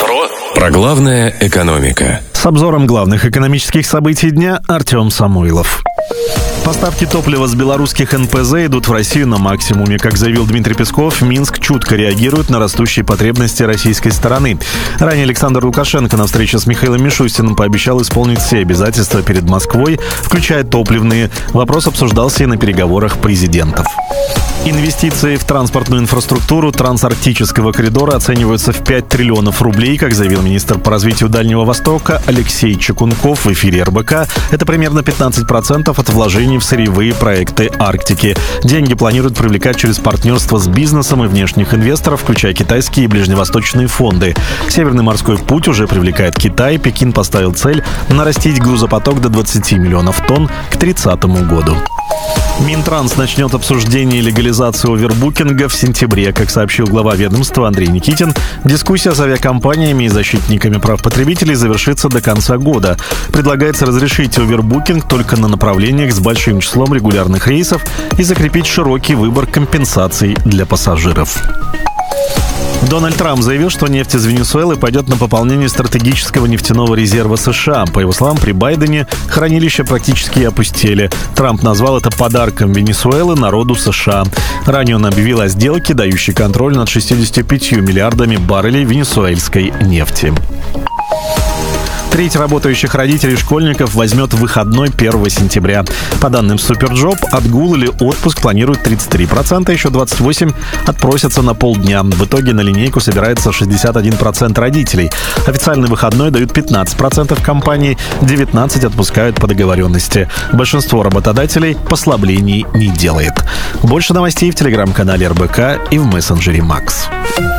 Про главное экономика. С обзором главных экономических событий дня Артем Самойлов. Поставки топлива с белорусских НПЗ идут в Россию на максимуме. Как заявил Дмитрий Песков, Минск чутко реагирует на растущие потребности российской стороны. Ранее Александр Лукашенко на встрече с Михаилом Мишустиным пообещал исполнить все обязательства перед Москвой, включая топливные. Вопрос обсуждался и на переговорах президентов. Инвестиции в транспортную инфраструктуру трансарктического коридора оцениваются в 5 триллионов рублей, как заявил министр по развитию Дальнего Востока Алексей Чекунков в эфире РБК. Это примерно 15% от вложений в сырьевые проекты Арктики. Деньги планируют привлекать через партнерство с бизнесом и внешних инвесторов, включая китайские и ближневосточные фонды. Северный морской путь уже привлекает Китай. Пекин поставил цель нарастить грузопоток до 20 миллионов тонн к 2030 году. Минтранс начнет обсуждение легализации овербукинга в сентябре. Как сообщил глава ведомства Андрей Никитин, дискуссия с авиакомпаниями и защитниками прав потребителей завершится до конца года. Предлагается разрешить овербукинг только на направлениях с большим числом регулярных рейсов и закрепить широкий выбор компенсаций для пассажиров. Дональд Трамп заявил, что нефть из Венесуэлы пойдет на пополнение стратегического нефтяного резерва США. По его словам, при Байдене хранилища практически опустели. Трамп назвал это подарком Венесуэлы народу США. Ранее он объявил о сделке, дающей контроль над 65 миллиардами баррелей венесуэльской нефти. Треть работающих родителей школьников возьмет выходной 1 сентября. По данным Суперджоп, отгул или отпуск планируют 33%, еще 28% отпросятся на полдня. В итоге на линейку собирается 61% родителей. Официальный выходной дают 15% компаний, 19% отпускают по договоренности. Большинство работодателей послаблений не делает. Больше новостей в телеграм-канале РБК и в мессенджере Макс.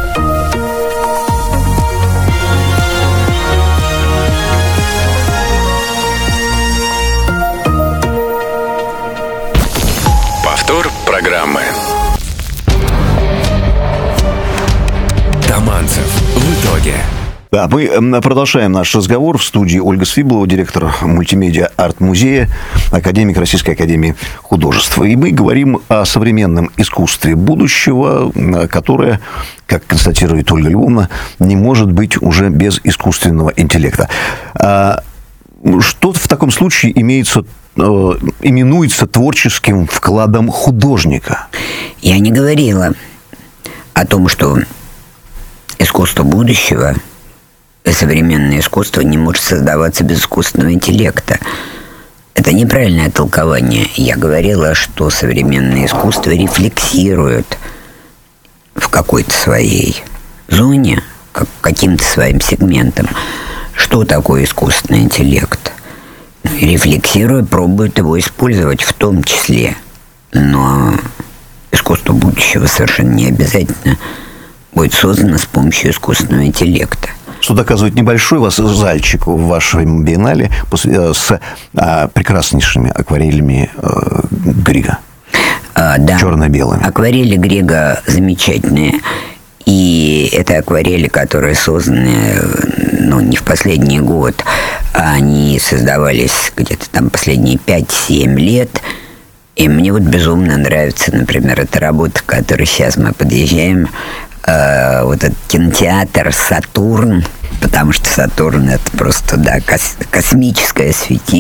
Программы. Таманцев. В итоге. Да, мы продолжаем наш разговор. В студии Ольга Свиблова, директор мультимедиа арт-музея, академик Российской академии художеств. И мы говорим о современном искусстве будущего, которое, как констатирует Ольга Львовна, не может быть уже без искусственного интеллекта. Что в таком случае именуется творческим вкладом художника? Я не говорила о том, что искусство будущего, современное искусство не может создаваться без искусственного интеллекта. Это неправильное толкование. Я говорила, что современное искусство рефлексирует в какой-то своей зоне, каким-то своим сегментом, что такое искусственный интеллект. Рефлексируя, пробует его использовать в том числе. Но искусство будущего совершенно не обязательно будет создано с помощью искусственного интеллекта. Что доказывает небольшой зальчик в вашем биеннале с прекраснейшими акварелями Грига. Да. Черно-белыми. Акварели Грига замечательные. И это акварели, которые созданы, не в последний год, а они создавались где-то там последние 5-7 лет. И мне безумно нравится, например, эта работа, к которой сейчас мы подъезжаем, вот этот кинотеатр «Сатурн», потому что «Сатурн» — это просто, космическое светило.